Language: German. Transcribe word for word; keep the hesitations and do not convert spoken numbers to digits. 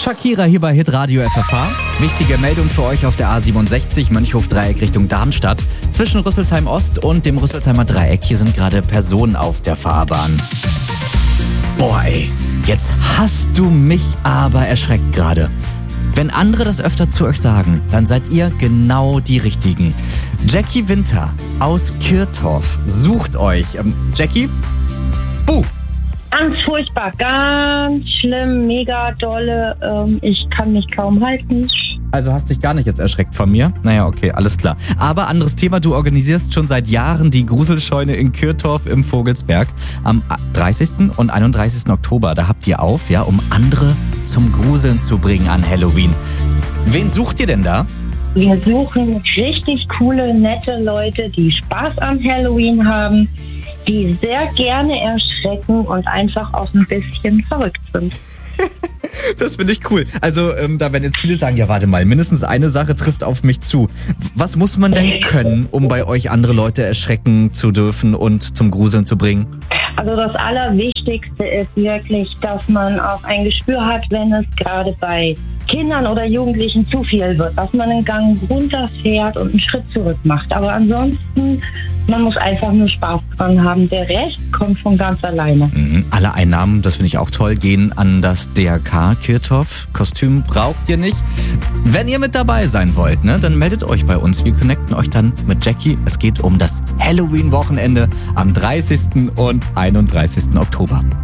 Shakira hier bei Hitradio F F H. Wichtige Meldung für euch auf der A siebenundsechzig Mönchhof-Dreieck Richtung Darmstadt. Zwischen Rüsselsheim Ost und dem Rüsselsheimer Dreieck. Hier sind gerade Personen auf der Fahrbahn. Boah ey, jetzt hast du mich aber erschreckt gerade. Wenn andere das öfter zu euch sagen, dann seid ihr genau die Richtigen. Jackie Winter aus Kirtorf sucht euch. Ähm, Jackie? Buh! Ganz furchtbar, ganz schlimm, mega dolle. Ähm, ich kann mich kaum halten. Also hast dich gar nicht jetzt erschreckt von mir? Naja, okay, alles klar. Aber anderes Thema, du organisierst schon seit Jahren die Gruselscheune in Kirtorf im Vogelsberg. Am dreißigsten und einunddreißigsten Oktober, da habt ihr auf, ja, um andere zum Gruseln zu bringen an Halloween. Wen sucht ihr denn da? Wir suchen richtig coole, nette Leute, die Spaß an Halloween haben, die sehr gerne erschrecken und einfach auch ein bisschen verrückt sind. Das finde ich cool. Also ähm, da werden jetzt viele sagen, ja warte mal, mindestens eine Sache trifft auf mich zu. Was muss man denn können, um bei euch andere Leute erschrecken zu dürfen und zum Gruseln zu bringen? Also das Allerwichtigste ist wirklich, dass man auch ein Gespür hat, wenn es gerade bei Kindern oder Jugendlichen zu viel wird, dass man einen Gang runterfährt und einen Schritt zurück macht. Aber ansonsten, man muss einfach nur Spaß dran haben. Der Rest kommt von ganz alleine. Mhm. Alle Einnahmen, das finde ich auch toll, gehen an das D R K Kirtorf. Kostüm braucht ihr nicht. Wenn ihr mit dabei sein wollt, ne, dann meldet euch bei uns. Wir connecten euch dann mit Jackie. Es geht um das Halloween-Wochenende am dreißigsten und einunddreißigsten Oktober.